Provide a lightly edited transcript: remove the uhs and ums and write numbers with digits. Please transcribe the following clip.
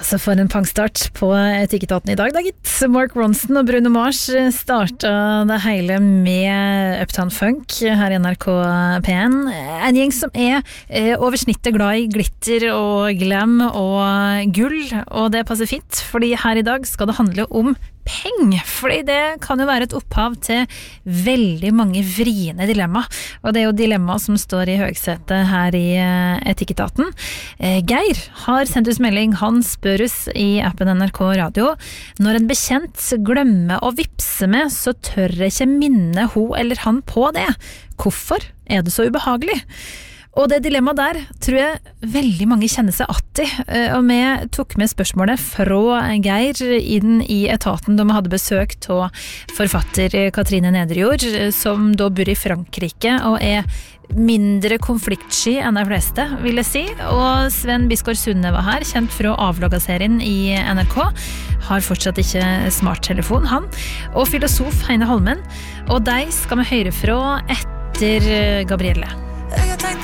Altså for en pangstart på Etikketaten I dag, da gitt. Mark Ronson og Bruno Mars startet det hele med Uptown Funk her I NRK P1. En gjeng som over snittet glad I glitter og glam og gull, og det passer fint, fordi her I dag skal det handle om peng, fordi det kan jo være et opphav til veldig mange vriene dilemma, og det jo dilemma som står I høgsetet her I Etikketaten. Geir har sendt oss melding, han spør oss I appen NRK Radio, når en bekjent glemmer å vipse med, så tør jeg ikke minne hun eller han på det. Hvorfor det så ubehagelig? Og det dilemmaet der tror jeg veldig mange kjenner seg att I, og vi tok med spørsmålet fra Geir inn I etaten da vi hadde besøk av forfatter Katrine Nederjord, som da bor I Frankrike og mindre konfliktsky enn de fleste, vil jeg si. Og Sven Biskår Sunde var her, kjent fra avloggaserien I NRK, har fortsatt ikke smarttelefon, han. Og filosof Heine Holmen, og de skal vi høre fra etter Gabrielle.